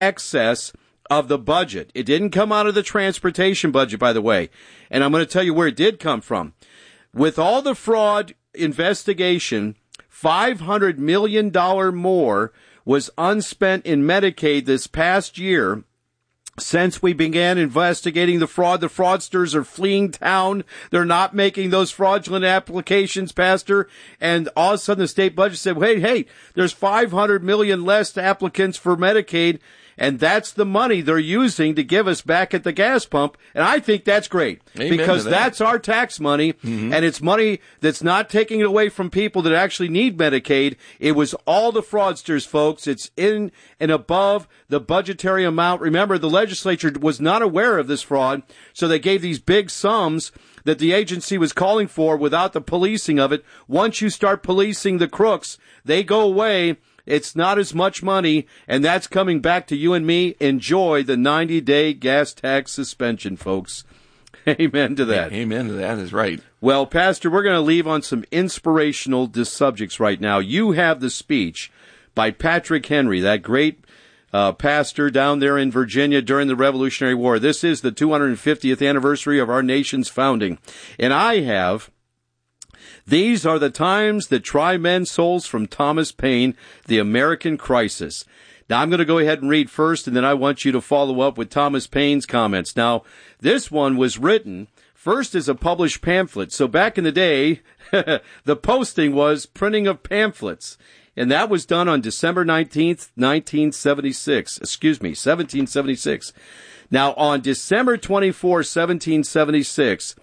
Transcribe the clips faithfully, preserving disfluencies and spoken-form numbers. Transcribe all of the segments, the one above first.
excess of the budget. It didn't come out of the transportation budget, by the way. And I'm going to tell you where it did come from. With all the fraud investigation, five hundred million dollars more was unspent in Medicaid this past year. Since we began investigating the fraud, the fraudsters are fleeing town. They're not making those fraudulent applications, Pastor. And all of a sudden the state budget said, hey, hey, there's five hundred million less applicants for Medicaid. And that's the money they're using to give us back at the gas pump. And I think that's great. Amen because to that. That's our tax money. Mm-hmm. And it's money that's not taking it away from people that actually need Medicaid. It was all the fraudsters, folks. It's in and above the budgetary amount. Remember, the legislature was not aware of this fraud, so they gave these big sums that the agency was calling for without the policing of it. Once you start policing the crooks, they go away. It's not as much money, and that's coming back to you and me. Enjoy the ninety-day gas tax suspension, folks. Amen to that. Amen to that is right. Well, Pastor, we're going to leave on some inspirational subjects right now. You have the speech by Patrick Henry, that great uh, pastor down there in Virginia during the Revolutionary War. This is the two hundred fiftieth anniversary of our nation's founding. And I have... These are the times that try men's souls from Thomas Paine, The American Crisis. Now, I'm going to go ahead and read first, and then I want you to follow up with Thomas Paine's comments. Now, this one was written first as a published pamphlet. So back in the day, the posting was printing of pamphlets. And that was done on December nineteenth, nineteen seventy-six. Excuse me, seventeen seventy-six. Now, on December twenty-fourth, seventeen seventy-six...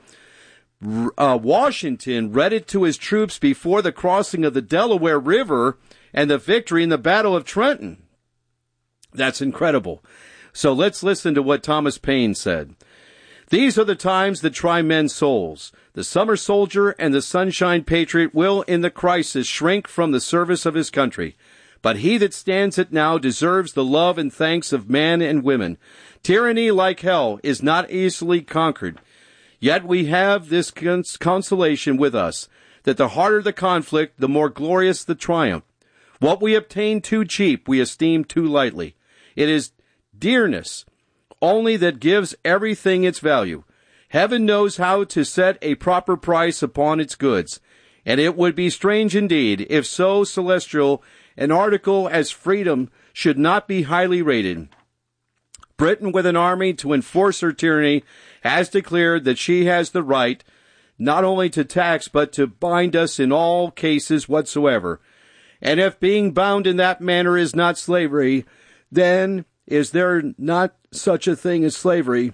Uh, Washington read it to his troops before the crossing of the Delaware River and the victory in the Battle of Trenton. That's incredible. So let's listen to what Thomas Paine said. These are the times that try men's souls. The summer soldier and the sunshine patriot will, in the crisis, shrink from the service of his country. But he that stands it now deserves the love and thanks of men and women. Tyranny, like hell, is not easily conquered. Yet we have this cons- consolation with us, that the harder the conflict, the more glorious the triumph. What we obtain too cheap, we esteem too lightly. It is dearness only that gives everything its value. Heaven knows how to set a proper price upon its goods, and it would be strange indeed if so celestial an article as freedom should not be highly rated. Britain, with an army to enforce her tyranny, has declared that she has the right not only to tax but to bind us in all cases whatsoever. And if being bound in that manner is not slavery, then is there not such a thing as slavery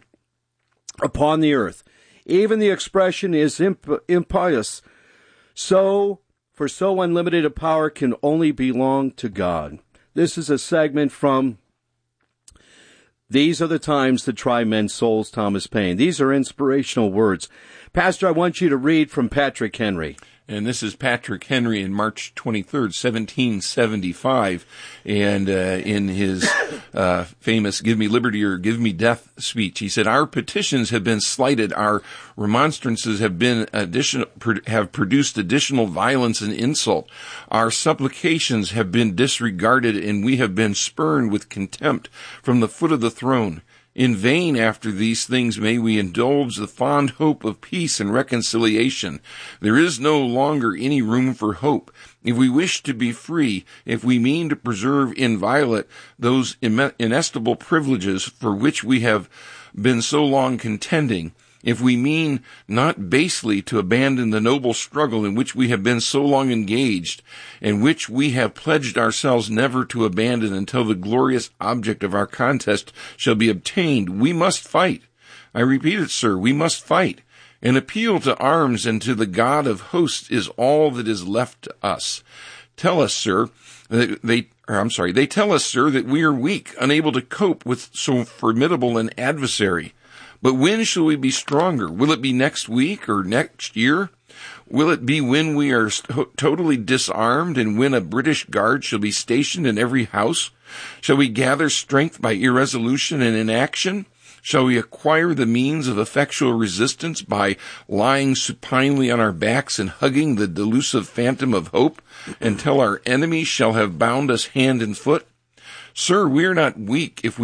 upon the earth? Even the expression is imp- impious. So, for so unlimited a power can only belong to God. This is a segment from These Are the Times That Try Men's Souls, Thomas Paine. These are inspirational words. Pastor, I want you to read from Patrick Henry. And this is Patrick Henry in March twenty-third, seventeen seventy-five. And uh, in his uh, famous Give Me Liberty or Give Me Death speech, he said, our petitions have been slighted. Our remonstrances have been additional, have produced additional violence and insult. Our supplications have been disregarded, and we have been spurned with contempt from the foot of the throne. In vain after these things may we indulge the fond hope of peace and reconciliation. There is no longer any room for hope. If we wish to be free, if we mean to preserve inviolate those inestimable privileges for which we have been so long contending, if we mean not basely to abandon the noble struggle in which we have been so long engaged, and which we have pledged ourselves never to abandon until the glorious object of our contest shall be obtained, we must fight. I repeat it, sir, we must fight. An appeal to arms and to the God of hosts is all that is left to us. Tell us, sir, that they, or I'm sorry, they tell us, sir, that we are weak, unable to cope with so formidable an adversary. But when shall we be stronger? Will it be next week or next year? Will it be when we are st- totally disarmed and when a British guard shall be stationed in every house? Shall we gather strength by irresolution and inaction? Shall we acquire the means of effectual resistance by lying supinely on our backs and hugging the delusive phantom of hope until our enemies shall have bound us hand and foot? Sir, we are not weak if we